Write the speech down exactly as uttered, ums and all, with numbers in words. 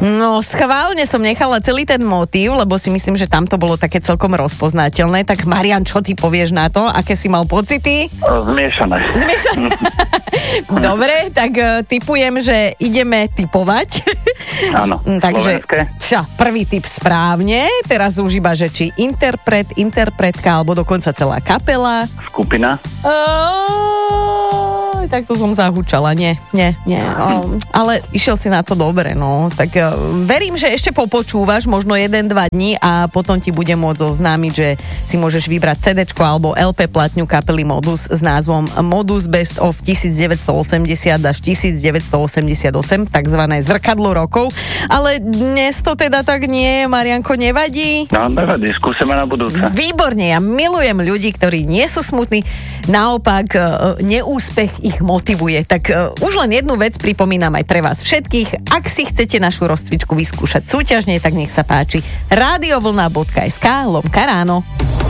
No, schválne som nechala celý ten motív, lebo si myslím, že tam to bolo také celkom rozpoznateľné. Tak Marian, čo ty povieš na to? Aké si mal pocity? Zmiešané. Zmiešané. Dobre, tak uh, tipujem, že ideme tipovať. Áno, takže slovenské. Čo, prvý tip správne. Teraz už iba, že či interpret, interpretka, alebo dokonca celá kapela. Skupina. Oh, tak to som zahúčala. Nie, nie, nie. Oh, ale išiel si na to dobre, no. Tak uh, verím, že ešte popočúvaš možno jeden, dva dní a potom ti budem môcť oznámiť, že si môžeš vybrať cédéčko alebo el pé platňu kapely Modus s názvom Modus Best of devätnásťstoosemdesiat až devätnásťstoosemdesiatosem, takzvané zrkadlo rokov. Ale dnes to teda tak nie, Marianko, nevadí? No, nevadí, skúsime na budúce. Výborne, ja milujem ľudí, ktorí nie sú smutní, naopak neúspech ich motivuje. Tak už len jednu vec pripomínam aj pre vás všetkých. Ak si chcete našu rozcvičku vyskúšať súťažne, tak nech sa páči. radiovlna bodka es ká lomka ráno.